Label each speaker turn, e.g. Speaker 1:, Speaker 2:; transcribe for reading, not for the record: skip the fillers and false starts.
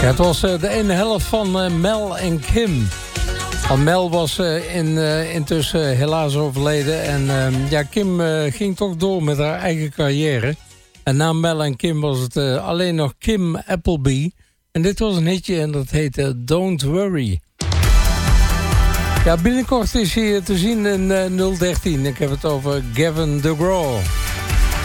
Speaker 1: Ja, het was de ene helft van Mel en Kim. Want Mel was intussen helaas overleden. En ja, Kim ging toch door met haar eigen carrière. En na Mel en Kim was het alleen nog Kim Appleby. En dit was een hitje en dat heette Don't Worry. Ja, binnenkort is hij te zien in 013. Ik heb het over Gavin DeGraw.